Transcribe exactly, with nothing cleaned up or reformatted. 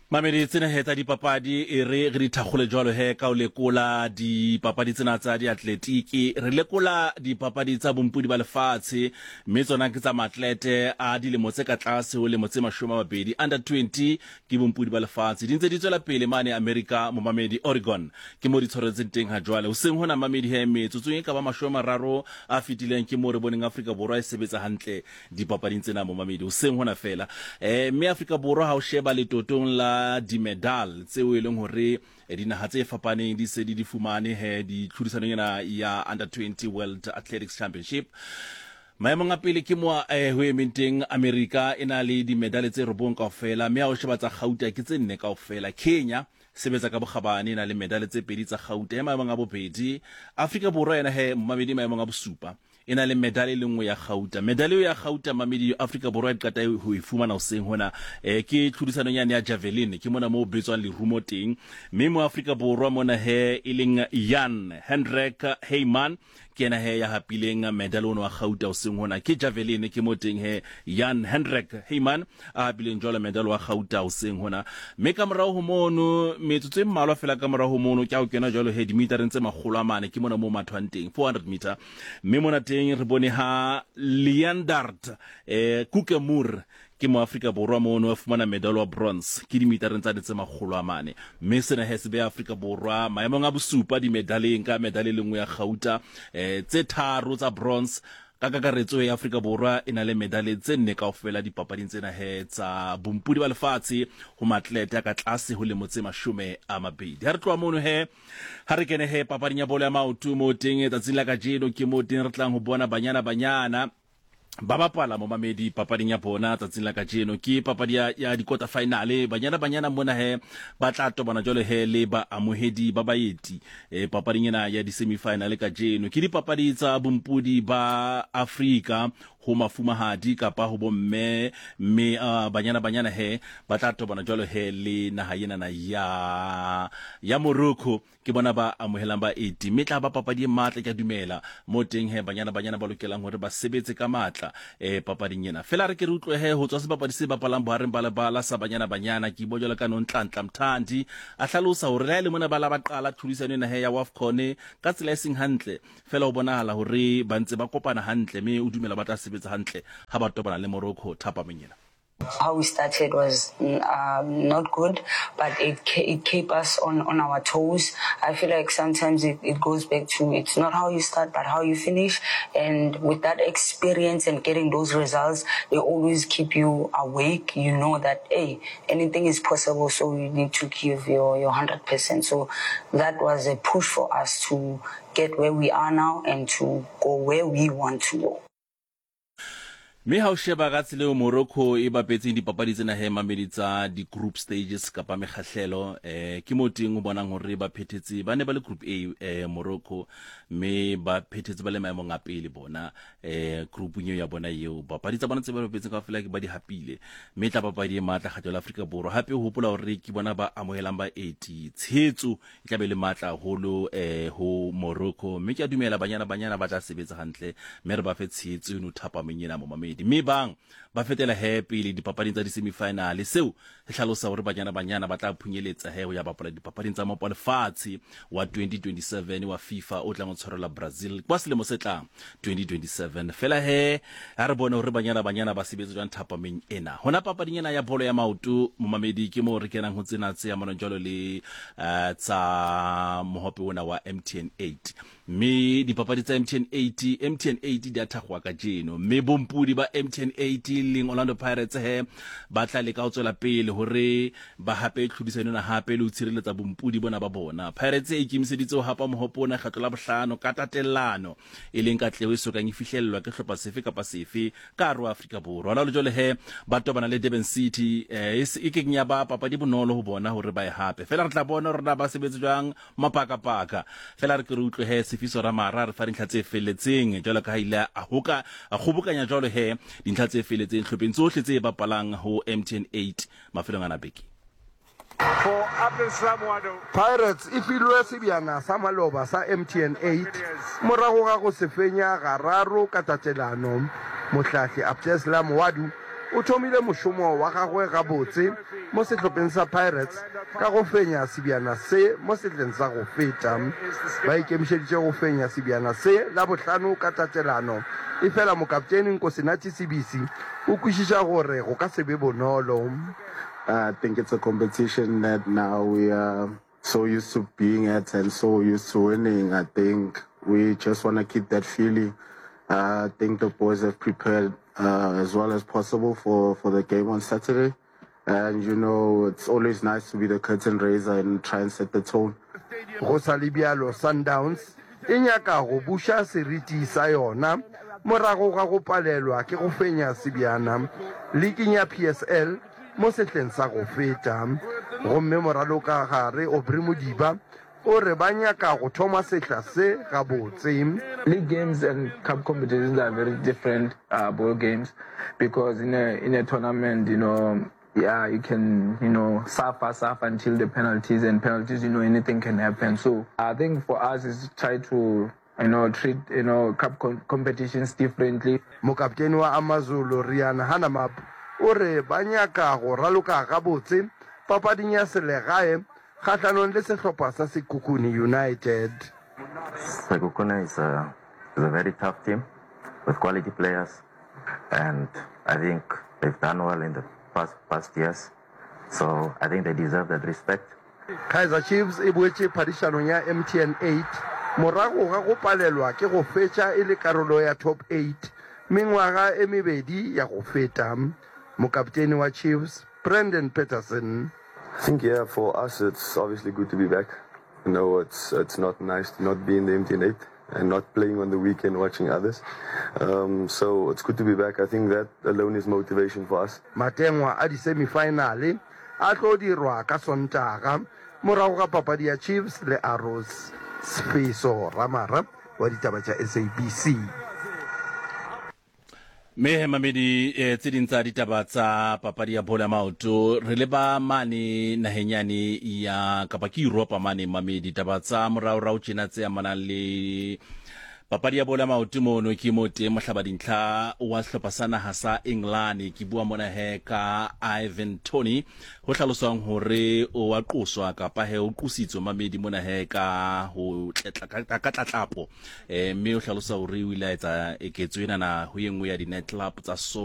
Mamedi tsena he tsa dipapadi e re re dithagole jwalo he ka o lekola dipapadi tsena tsa diatletiki re lekola dipapadi tsa bompudi ba lefatshe mme tsona ke tsa maatlete a dilemo tse ka tlase ho lemo tse mashome a mabedi under twenty ke bompudi ba lefatshe di ntse di tswela pele mane America mo Mamedi Oregon ke mo di tshwaretseng teng ha jwale o seng hona Mamedi he metsotso e ka ba mashome a mararo a fitileng ke mo re boneng Afrika Borwa e sebetsa hantle dipapading tsena mo Mamedi o seng hona fela eh mme Afrika Borwa ha o sheba le totong la di medal tseo e leng hore dinaha tse fapaneng di se di di fumane he di tlhodisano yana ya under twenty World Athletics Championship. Maemong a pele ke mo eh ho ementeng America ena le di medal tse robong kaofela mme ha o sheba tsa Gauta ke tse nne kaofela. Kenya sebetsa ka bokgabane ena le medal tse pedi tsa Gauta maemong a bobedi. Afrika Borwa ena he Mamedi maemong a bosupa ena le medal e lengwe ya Gauta medal ya Gauta Mamedi Afrika Borwa e qata ho e fumana o seng hona eh ke tlhodisano nyane ya javelin ke mona mo betswang le rumo teng mme mo Afrika Borwa mona he e leng Jan Hendrik Heyman ke ena he ya hapileng medal ono wa Gauta o seng hona ke javelin ke mo teng he Jan Hendrik Heyman a hapileng jwalo medal wa Gauta o seng hona mme ka morao ho mono metsotso e mmalwa fela ka morao ho mono ke a o kena jwalo he dimetereng tse magolo a mane ke mona mo mathwang teng four hundred meter mme mona re bone ha Leandard eh Kukemur ke mo Afrika Borwa mono a fumana medal wa bronze ke dimetereng tsa tse magolo a mane mme sena he se be Afrika Borwa maemong a bosupa di medaleng ka medal e lengwe ya Gauta eh tse tharo tsa bronze ka kakaretso ya Afrika Borwa ena le medal tse nne kaofela dipapading tsena he tsa bompudi ba lefatshe ho maatlete ka tlase ho lemo tse mashome a mabedi ha re tloa mono he ha re kene he papading ya bolo ya maoto mo teng tsatsing la kajeno ke mo teng re tlang ho bona banyana banyana ba bapala mo Mamedi papading ya bona tsatsing la kajeno ke papadi ya, ya di quarter finale banyana banyana mona he ba tla tobana jole he le ba amohedi ba baeti e papading ena ya di semi final kajeno ke dipapadi tsa bompudi ba Afrika ho mafumahadi kapa ho bomme mme uh, banyana banyana he ba tla tobana jole he le naha yena na ya ya Morocco ke bona ba amohelang ba eighty mme tla ba papadi e matla ke dumela mo teng he banyana banyana ba lokelang hore ba sebetse ka matla eh papading yena fela re ke re utlwe he ho tswa sebapadi se bapalang bohareng ba lebala sa banyana banyana ke bojela ka nontlanhla Mthandi a hlalosa hore la ile mona ba la ba qala tlhodisano ena he ya WAFCON ka tsela e seng hantle fela ho bonahala hore ba ntse ba kopana hantle mme o dumela ba tla sebetsa hantle ha ba tobana le Morocco thapa menyena. How we started was um, not good, but it it kept us on, on our toes. I feel like sometimes it, it goes back to it's not how you start, but how you finish. And with that experience and getting those results, they always keep you awake. You know that, hey, anything is possible, so you need to give your, your one hundred percent. So that was a push for us to get where we are now and to go where we want to go. Me ha o sheba ga tsele Morocco e bapetseng dipapadi tsena he Mamedi tsa di group stages kapa mekgahlelo eh ke moteng o bonang hore ba phethetse ba ne ba le group A eh Morocco me ba phethetse ba le maemong a pele bona eh group nyo ya bona eo papadi tsa bona tse ba bapetseng ka fela ke ba di hapile me tla papadi e matla ga tla Afrika Borwa hape ho hopola hore ke bona ba amohelang ba eighty tshetso e tla be le matla holo eh ho Morocco me ke a dumela banyana banyana ba tla sebetsa hantle me re ba fe tshetso no thapa menyena mo Mamedi mme bang ba fetela happy le dipapading tsa di semi final seo se hlalosa hore banyana banyana ba tla phunyeletsa he ho ya bapala dipapading tsa mopo lefatshe wa twenty twenty-seven wa FIFA o tla mo tshwarela Brazil kwa selemo se tlang twenty twenty-seven fela he ha re bona hore banyana banyana ba sebetsa jwang thapameng ena hona papading ena ya bolo ya maoto mo Mamedi ke mo re kenang ho tsena tse ya mona jalo le uh, tsa mohope ona wa M T N eight mme dipapadi tsa M T N eight M T N eight di athagwa ka jeno mme bompudi ba M T N eight leng Orlando Pirates he ba tla le ka o tswela pele hore ba hape tlhodisano na hape le o tshireletsa bompudi bona ba bona Pirates e ikimiseditse ho hapa mohopona kgatlo la bohlano ka tatellano e leng ka tlewe so kang ifihlellwa ke hlopa sefe kapa sefe ka ro Afrika Borwa la jole he ba tobana le Durban City eh e ke nya ba papadi bonolo ho bona hore ba e hape fela re tla bona hore ba sebetse jwang mapaka paka fela re ke re utlwe he sefiso ra mara re fa dintlha tse felletseng jalo ka ila a hoka a khobokanya jalo he dintlha tse felletseng hlopeng tsohle tse bapalang ho M T N eight mafelong ana beke for Abdulsalam Wado. Pirates ifilwe sibiana sa maloba sa M T N eight morago ga go se fenya ga raro ka tatelano mohlahli Abdulsalam Wado o thomile mošomo wa gagwe gabotse mo sehlopheng sa Pirates ka go fenya sebiana se mo setleng sa go feta. Ba ikemišeditše go fenya sebiana se la bohlano ka tatelano e fela mokaptene Nkosinathi Sibisi o kwešiša gore go ka se be bonolo. I think it's a competition that now we are so used to being at and so used to winning. I think we just want to keep that feeling. Uh, I think the boys have prepared uh, as well as possible for, for the game on Saturday. And, you know, it's always nice to be the curtain raiser and try and set the tone. Go sa le bjalo, Sundowns e nyaka go buša seriti sa yona morago ga go palelwa ke go fenya sebiana leagueng ya P S L mo setleng sa go feta. Gomme moralo ka gare Aubrey Modiba o re ba nyaka go thoma setla se gabotse. League games and cup competitions are very different uh, ball games, because in a in a tournament, you know, yeah, you can, you know, suffer, suffer until the penalties, and penalties, you know, anything can happen. So I think for us is try to, you know, treat, you know, cup com competitions differently. Mokaptene wa Amazulu Rian Hanamap o re ba nyaka go raloka gabotse papading ya selegae kgatlhanong le sehlopha sa Sekhukhune United. Sekhukhune is a, is a very tough team with quality players, and I think they've done well in the past past years, so I think they deserve that respect. Kaizer Chiefs e boetse phadišanong ya M T N eight morago ga go palelwa ke go fetša e le karolo ya top eight mengwaga e mebedi ya go feta. Mokaptene wa Chiefs Brendan Peterson: I think, yeah, for us it's obviously good to be back. You know, it's it's not nice to not be in the M T N eight and not playing on the weekend watching others. Um, so it's good to be back. I think that alone is motivation for us. Matengwa a di semifinale a tlo dirwa ka Sontaga morago ga papadi ya Chiefs le Arrows. Sfiso Ramara wa ditaba tša S A B C. Me mamedi e tse ding tsa ditaba tsa papadi ya bola maoto re le ba mane nahenyane ya kapa ke Europa mane mamedi ditaba tsa moraorao tjena tse amanang le papadi ya bola maoto mono ke mote mohlabadintlha wa sehlopha sa naha sa England ke bua mona he ka Ivan Toney ho hlalosang hore o wa qoswa kapa he o qusitswe mamedi mona he ka ho tletla ka tlatlapo eh mme o hlalosa hore o ile a etsa eketso ena na ho yengwe ya di net club tsa so